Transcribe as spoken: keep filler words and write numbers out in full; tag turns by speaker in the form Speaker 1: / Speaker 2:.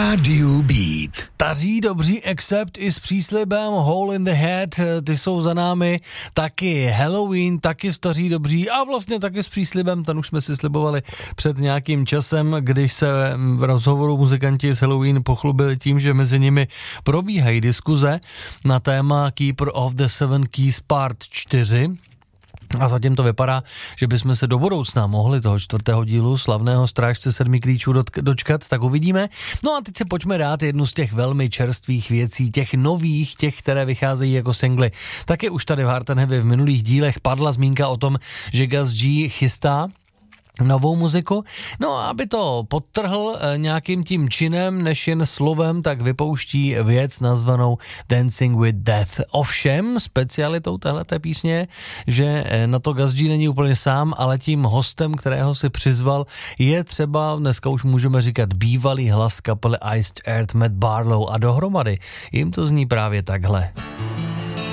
Speaker 1: Rádiu Beat.
Speaker 2: Staří dobří Accept i s příslibem Hole in the Head, ty jsou za námi, taky Halloween, taky staří dobří a vlastně taky s příslibem, ten už jsme si slibovali před nějakým časem, když se v rozhovoru muzikanti z Halloween pochlubili tím, že mezi nimi probíhají diskuze na téma Keeper of the Seven Keys Part čtyři. A zatím to vypadá, že bychom se do budoucna mohli toho čtvrtého dílu slavného Strážce sedmi klíčů dočkat, tak uvidíme. No a teď se pojďme dát jednu z těch velmi čerstvých věcí, těch nových, těch, které vycházejí jako singly. Taky už tady v Hard and Heavy v minulých dílech padla zmínka o tom, že Gus G chystá novou muziku. No a aby to podtrhl nějakým tím činem, než jen slovem, tak vypouští věc nazvanou Dancing with Death. Ovšem, specialitou téhleté písně, že na to Gus G není úplně sám, ale tím hostem, kterého si přizval, je třeba, dneska už můžeme říkat, bývalý hlas kapely Iced Earth Matt Barlow a dohromady jim to zní právě takhle.